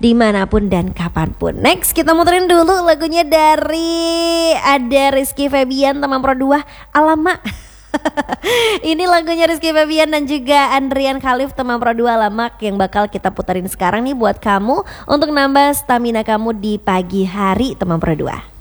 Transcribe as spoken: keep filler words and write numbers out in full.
dimanapun dan kapanpun. Next kita muterin dulu lagunya dari ada Rizky Febian teman Pro dua, Alamak. Ini lagunya Rizky Febian dan juga Andrian Khalif teman Pro dua, Alamak, yang bakal kita puterin sekarang nih buat kamu untuk nambah stamina kamu di pagi hari teman Pro dua.